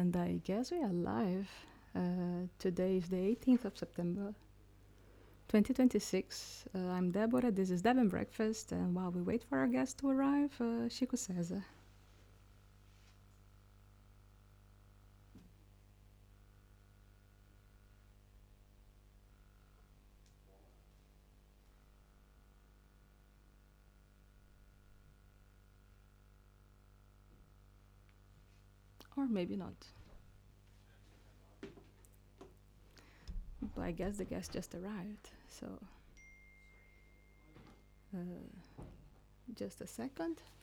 And I guess we are live. Today is the 18th of September, 2026. I'm Deborah, this is Devon Breakfast, and while we wait for our guest to arrive, Chico César. Or maybe not. But I guess the guest just arrived, so just a second.